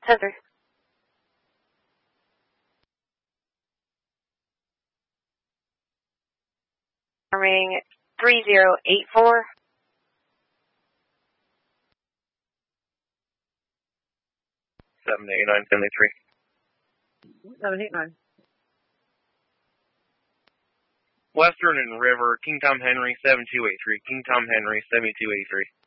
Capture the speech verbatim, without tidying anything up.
Center. Ring three zero eight four. seven eight nine seventy-three. seven eight nine. Western and River, King Tom Henry, seven two eight three. King Tom Henry, seven two eight three.